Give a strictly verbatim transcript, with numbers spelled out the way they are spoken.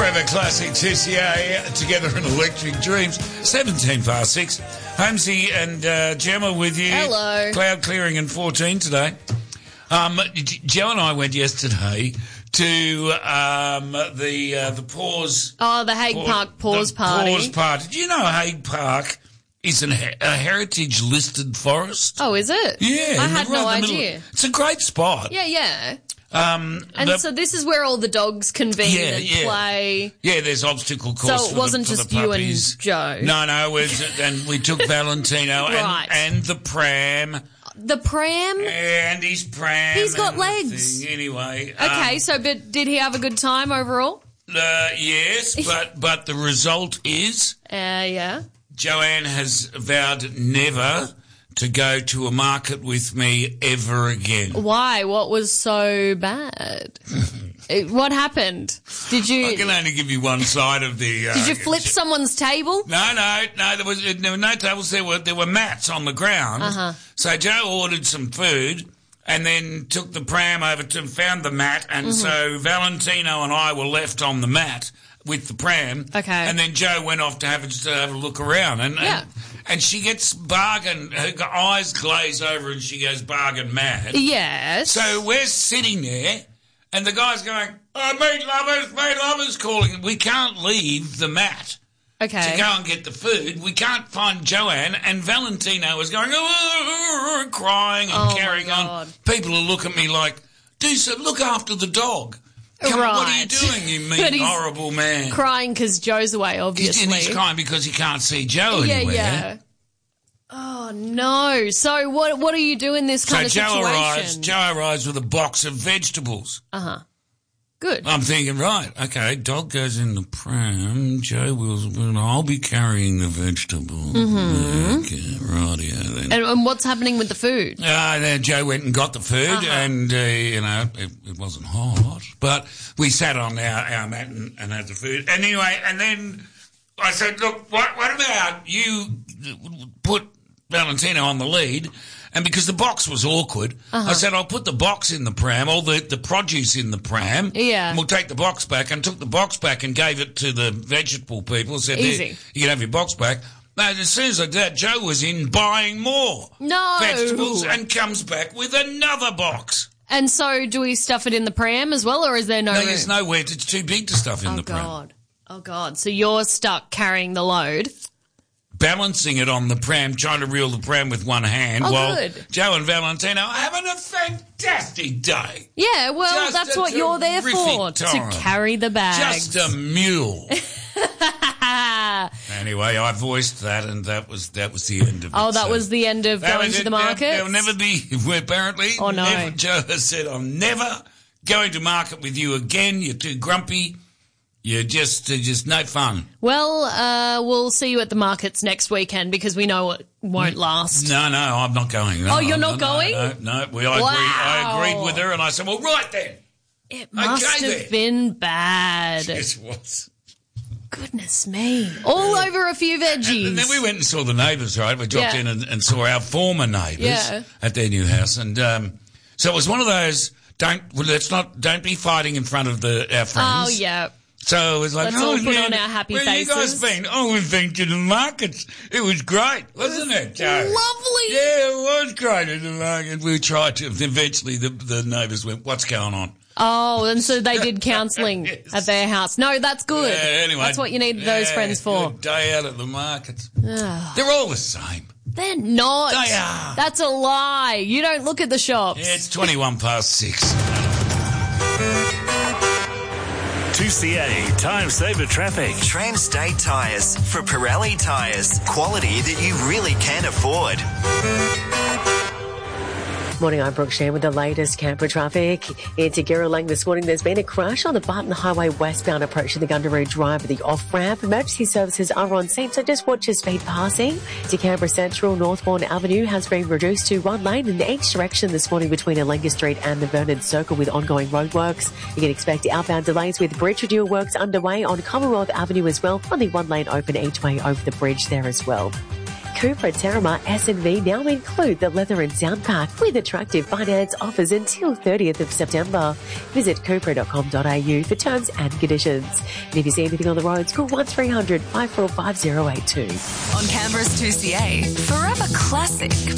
Forever Classics, S C A, together in Electric Dreams. seventeen past six. Holmesy and uh, Gemma with you. Hello. Cloud clearing and fourteen today. Um, Joe and I went yesterday to um, the uh, the Pause... Oh, the Hague Pause, Park Pause the Party. Pause Party. Do you know Hague Park is an, a heritage-listed forest? Oh, is it? Yeah. I had no idea. Middle. It's a great spot. Yeah, yeah. Um, and the, so this is where all the dogs convene yeah, and yeah. play. Yeah, there's obstacle course. So it for wasn't the, for just the you puppies. and Joe. No, no, it was, and we took Valentino Right. and, and the pram. The pram? And his pram. He's got and legs. thing. Anyway. Okay, um, so but did he have a good time overall? Uh, yes, but but the result is Uh, yeah. Joanne has vowed never to go to a market with me ever again. Why? What was so bad? It- what happened? Did you I can only give you one side of the... Uh, did you flip someone's table? No, no, no. There was there were no tables. There were there were mats on the ground. Uh-huh. So Joe ordered some food and then took the pram over to found the mat, and Mm-hmm. so Valentino and I were left on the mat with the pram. Okay. And then Joe went off to have a, just to have a look around, and Yeah. and, and she gets bargain. Her eyes glaze over, and she goes bargain mad. Yes. So we're sitting there, and the guy's going, "Oh, meat lovers, meat lovers," calling. We can't leave the mat okay. to go and get the food. We can't find Joanne, and Valentino is going, oh, crying and Oh, my carrying on. God. People will look at me like, do so, look after the dog. Come on, what are you Right. doing, you But mean, he's horrible man? Crying because Joe's away, He's, obviously. and he's crying because he can't see Joe yeah, anywhere. yeah. Oh no! So what? What do you do in this So kind of Joe situation? arrives, Joe arrives with a box of vegetables. Uh huh. Good. I'm thinking, right, okay, dog goes in the pram, Joe will, I'll be carrying the vegetables. Mm-hmm. Okay, rightio then. And, and what's happening with the food? Uh, then Joe went and got the food, Uh-huh. and, uh, you know, it, it wasn't hot, but we sat on our, our mat and, and had the food. And anyway, and then I said, look, what, what about you put Valentino on the lead? And because the box was awkward, Uh-huh. I said, I'll put the box in the pram, all the, the produce in the pram. Yeah. And we'll take the box back, and took the box back and gave it to the vegetable people. Said, Easy. "There, you can have your box back." Now, as soon as I did that, Joe was in buying more No. vegetables and comes back with another box. And so, do we stuff it in the pram as well, or is there no? No, room? there's nowhere. It's too big to stuff in Oh the pram. God! Oh God! So you're stuck carrying the load. Balancing it on the pram, trying to reel the pram with one hand, Oh, while good. Joe and Valentino are having a fantastic day. Yeah, well, Just that's a what you're there terrific for, time. to carry the bags. Just a mule. Anyway, I voiced that, and that was that was the end of it. Oh, that so. was the end of That going was to it. the There- market? There'll never be, apparently. Oh, no. Never, Joe has said, I'm never going to market with you again. You're too grumpy. You're just, uh, just no fun. Well, uh, we'll see you at the markets next weekend because we know it won't last. No, no, I'm not going. No, Oh, you're not no, no, going? No, no. We, I, Wow. agreed, I agreed with her, and I said, well, right then. It must Okay, have then. been bad. Yes, it was. Goodness me. All over a few veggies. And then we went and saw the neighbours, right? We dropped Yeah. in and, and saw our former neighbours Yeah. at their new house. And um, so it was one of those, don't, well, let's not, don't be fighting in front of the our friends. Oh, yeah. So it was like, Let's oh, all put yeah, on our happy where faces. you guys been? Oh, we've been to the markets. It was great, wasn't it, Joe? Lovely. Yeah, it was great at the market. We tried to. Eventually, the, the neighbours went, what's going on? Oh, and so they did counselling Yes. at their house. No, that's good. Yeah, anyway. That's what you need those yeah, friends for. good day out at the markets. They're all the same. They're not. They are. That's a lie. You don't look at the shops. Yeah, it's twenty-one past six. two C A Time Saver Traffic. Transtate Tyres for Pirelli Tyres. Quality that you really can afford. Morning, I'm Brooke Shane with the latest Canberra traffic. Into Girrawong this morning, there's been a crash on the Barton Highway westbound approach to the Gundaroo Drive at the off-ramp. Emergency services are on scene, so just watch your speed passing. To Canberra Central, Northbourne Avenue has been reduced to one lane in each direction this morning between Alenga Street and the Vernon Circle with ongoing roadworks. You can expect outbound delays with bridge renewal works underway on Commonwealth Avenue as well. Only one lane open each way over the bridge there as well. Cupra Terramar S and V now include the leather and sound pack with attractive finance offers until thirtieth of September. Visit cupra dot com dot a u for terms and conditions. And if you see anything on the roads, call one three hundred five four five zero eight two. On Canberra's two C A, Forever Classic